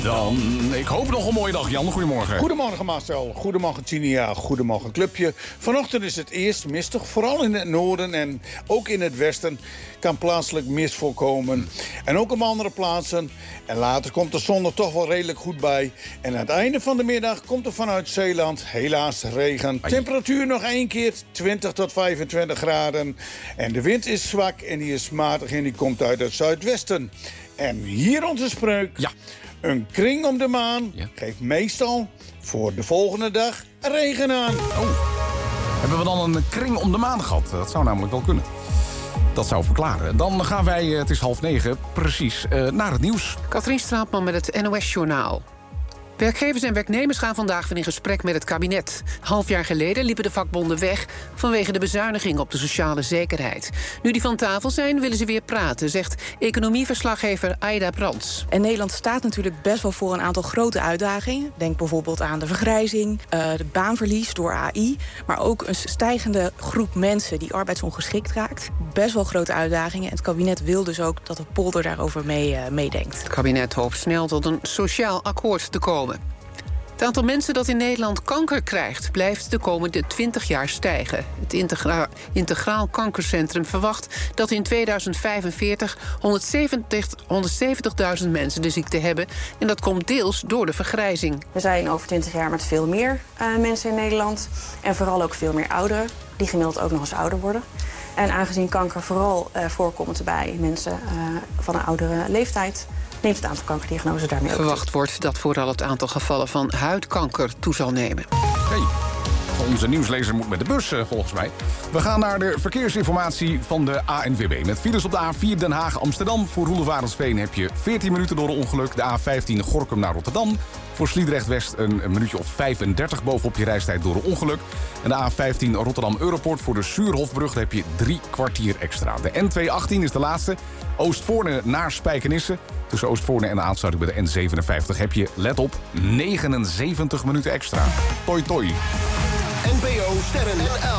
Dan, ik hoop nog een mooie dag, Jan. Goedemorgen. Goedemorgen Marcel, goedemorgen Tinia, goedemorgen clubje. Vanochtend is het eerst mistig, vooral in het noorden en ook in het westen kan plaatselijk mist voorkomen. En ook op andere plaatsen. En later komt de zon er toch wel redelijk goed bij. En aan het einde van de middag komt er vanuit Zeeland helaas regen. Temperatuur nog 1 keer 20 tot 25 graden. En de wind is zwak en die is matig en die komt uit het zuidwesten. En hier onze spreuk. Ja. Een kring om de maan geeft meestal voor de volgende dag regen aan. Oh, hebben we dan een kring om de maan gehad? Dat zou namelijk wel kunnen. Dat zou verklaren. Dan gaan wij, het is 8:30, precies, naar het nieuws. Katrien Straatman met het NOS-journaal. Werkgevers en werknemers gaan vandaag weer in gesprek met het kabinet. Half jaar geleden liepen de vakbonden weg vanwege de bezuiniging op de sociale zekerheid. Nu die van tafel zijn, willen ze weer praten, zegt economieverslaggever Aida Brands. En Nederland staat natuurlijk best wel voor een aantal grote uitdagingen. Denk bijvoorbeeld aan de vergrijzing, de baanverlies door AI... maar ook een stijgende groep mensen die arbeidsongeschikt raakt. Best wel grote uitdagingen. En het kabinet wil dus ook dat de polder daarover meedenkt. Het kabinet hoopt snel tot een sociaal akkoord te komen. Het aantal mensen dat in Nederland kanker krijgt blijft de komende 20 jaar stijgen. Het Integraal Kankercentrum verwacht dat in 2045 170.000 mensen de ziekte hebben. En dat komt deels door de vergrijzing. We zijn over 20 jaar met veel meer mensen in Nederland. En vooral ook veel meer ouderen, die gemiddeld ook nog eens ouder worden. En aangezien kanker vooral voorkomt bij mensen van een oudere leeftijd, neemt het aantal kankerdiagnoses daarmee ook toe. Verwacht wordt dat vooral het aantal gevallen van huidkanker toe zal nemen. Hey, onze nieuwslezer moet met de bus, volgens mij. We gaan naar de verkeersinformatie van de ANWB. Met files op de A4 Den Haag-Amsterdam. Voor Roelofarensveen heb je 14 minuten door een ongeluk. De A15 Gorinchem naar Rotterdam. Voor Sliedrecht-West een minuutje of 35 bovenop je reistijd door een ongeluk. En de A15 Rotterdam-Europoort voor de Suurhofbrug heb je 3 kwartier extra. De N218 is de laatste. Oostvoorne naar Spijkenisse. Tussen Oostvoorne en de aansluiting bij de N57 heb je, let op, 79 minuten extra. Toi toi. NPO Sterren